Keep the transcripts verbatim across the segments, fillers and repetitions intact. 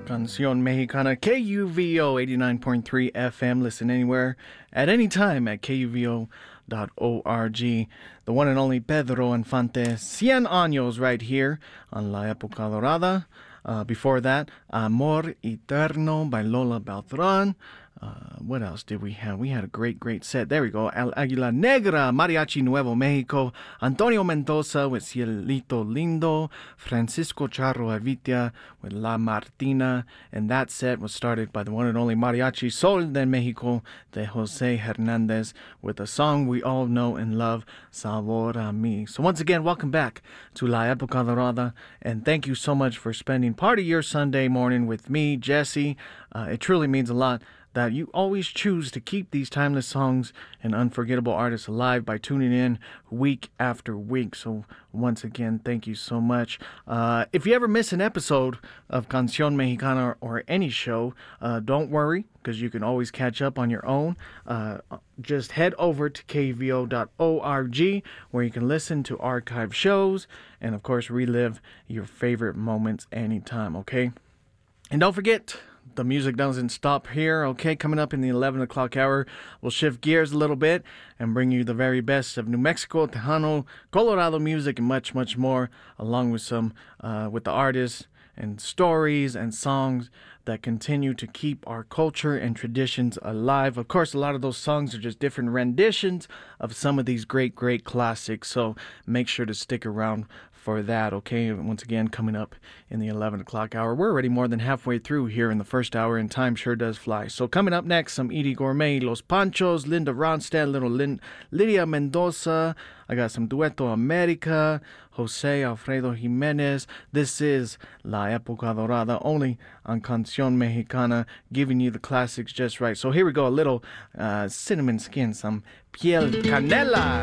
Canción Mexicana, K U V O eighty-nine point three F M. Listen anywhere, at any time at K U V O dot org. The one and only Pedro Infante, Cien Años, right here on La Época Dorada. Uh, before that, Amor Eterno by Lola Beltran. Uh, what else did we have? We had a great, great set. There we go. El Águila Negra, Mariachi Nuevo Mexico, Antonio Mendoza with Cielito Lindo, Francisco Charro Arvitia with La Martina, and that set was started by the one and only Mariachi Sol de Mexico de Jose Hernandez with a song we all know and love, Sabor a Mi. So once again, welcome back to La Época Dorada, and thank you so much for spending part of your Sunday morning with me, Jesse. Uh, it truly means a lot that you always choose to keep these timeless songs and unforgettable artists alive by tuning in week after week. So once again, thank you so much. Uh, if you ever miss an episode of Canción Mexicana or, or any show, uh, don't worry, because you can always catch up on your own. Uh, just head over to K V O dot org, where you can listen to archive shows and, of course, relive your favorite moments anytime, okay? And don't forget, the music doesn't stop here, okay? Coming up in the eleven o'clock hour, we'll shift gears a little bit and bring you the very best of New Mexico, Tejano, Colorado music, and much, much more, along with some, uh, with the artists and stories and songs that continue to keep our culture and traditions alive. Of course, a lot of those songs are just different renditions of some of these great, great classics, so make sure to stick around for that, okay? Once again, coming up in the eleven o'clock hour. We're already more than halfway through here in the first hour, and time sure does fly. So coming up next, some Edie Gourmet, Los Panchos, Linda Ronstadt, little Lin- Lydia Mendoza. I got some Dueto America, Jose Alfredo Jimenez. This is La Época Dorada, only on Canción Mexicana, giving you the classics just right. So here we go, a little uh, Cinnamon Skin, some Piel Canela.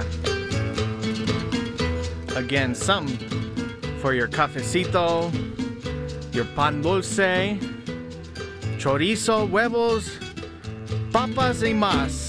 Again, something for your cafecito, your pan dulce, chorizo, huevos, papas y más.